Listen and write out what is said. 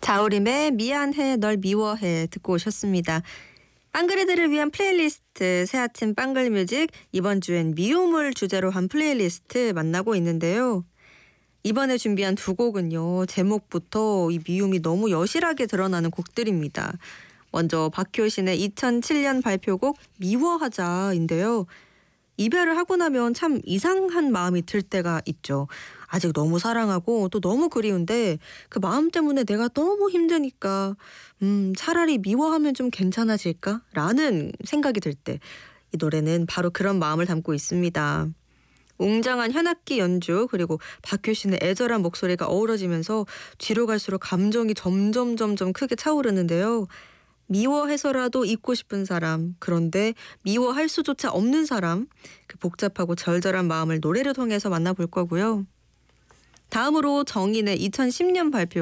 자우림의 미안해 널 미워해 듣고 오셨습니다. 빵그레들을 위한 플레이리스트 새아침 빵글뮤직, 이번 주엔 미움을 주제로 한 플레이리스트 만나고 있는데요. 이번에 준비한 두 곡은요, 제목부터 이 미움이 너무 여실하게 드러나는 곡들입니다. 먼저 박효신의 2007년 발표곡 미워하자인데요. 이별을 하고 나면 참 이상한 마음이 들 때가 있죠. 아직 너무 사랑하고 또 너무 그리운데 그 마음 때문에 내가 너무 힘드니까 차라리 미워하면 좀 괜찮아질까? 라는 생각이 들 때 이 노래는 바로 그런 마음을 담고 있습니다. 웅장한 현악기 연주 그리고 박효신의 애절한 목소리가 어우러지면서 뒤로 갈수록 감정이 점점 크게 차오르는데요. 미워해서라도 잊고 싶은 사람, 그런데 미워할 수조차 없는 사람, 그 복잡하고 절절한 마음을 노래를 통해서 만나볼 거고요. 다음으로 정인의 2010년 발표